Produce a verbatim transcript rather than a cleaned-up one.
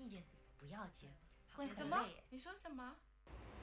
第一件事不要紧， 会觉得什么累？ 你说什么？